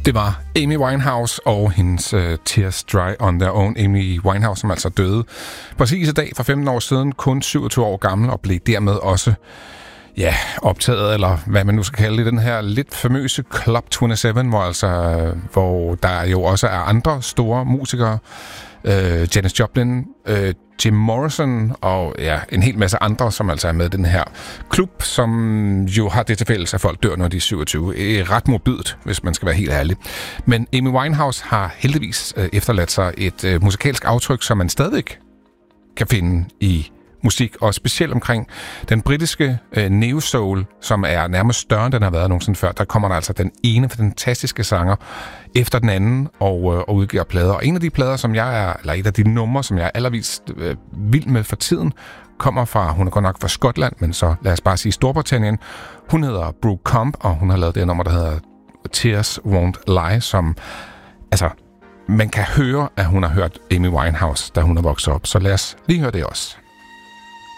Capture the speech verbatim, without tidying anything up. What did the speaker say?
Det var Amy Winehouse og hendes uh, Tears Dry on Their Own. Amy Winehouse, som altså døde præcis i dag for femten år siden, kun syvogtyve år gammel, og blev dermed også ja, optaget, eller hvad man nu skal kalde det, den her lidt famøse Club syvogtyve, hvor, altså, hvor der jo også er andre store musikere. Uh, Janis Joplin, uh, Jim Morrison og ja, en hel masse andre, som altså er med i den her klub, som jo har det til fælles, at folk dør, når de er syvogtyve. Er ret morbidt, hvis man skal være helt ærlig. Men Amy Winehouse har heldigvis uh, efterladt sig et uh, musikalsk aftryk, som man stadig kan finde i musik, og specielt omkring den britiske øh, neo-soul, som er nærmest større, end den har været nogensinde før. Der kommer der altså den ene fantastiske sanger efter den anden og, øh, og udgiver plader. Og en af de plader, som jeg er, eller et af de numre, som jeg er allervis øh, vild med for tiden, kommer fra, hun er godt nok fra Skotland, men så lad os bare sige Storbritannien. Hun hedder Brooke Comp, og hun har lavet det nummer, der hedder Tears Won't Lie, som altså man kan høre, at hun har hørt Amy Winehouse, da hun er vokset op. Så lad os lige høre det også.